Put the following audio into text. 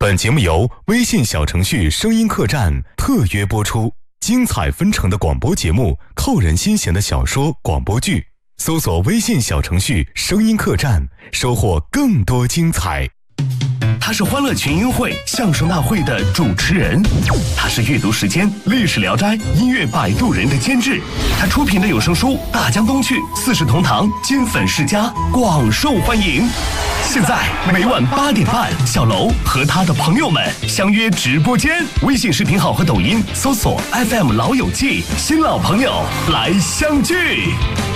本节目由微信小程序声音客栈特约播出，精彩纷呈的广播节目，扣人心弦的小说广播剧，搜索微信小程序声音客栈，收获更多精彩。 他是欢乐群英会相声大会的主持人，他是阅读时间历史聊斋音乐摆渡人的监制，他出品的有声书《大江东去》《四世同堂》金粉世家广受欢迎。现在每晚8点半，小楼和他的朋友们相约直播间，微信视频号和抖音搜索 FM 老友记，新老朋友来相聚。